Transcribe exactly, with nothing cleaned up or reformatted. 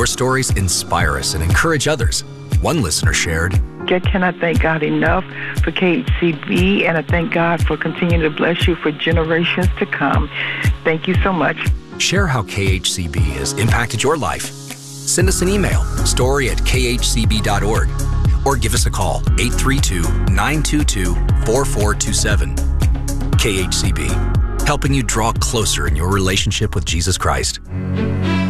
Your stories inspire us and encourage others. One listener shared, I cannot thank God enough for K H C B, and I thank God for continuing to bless you for generations to come. Thank you so much. Share how K H C B has impacted your life. Send us an email, story at k h c b dot org, or give us a call, eight three two, nine two two, four four two seven. K H C B, helping you draw closer in your relationship with Jesus Christ.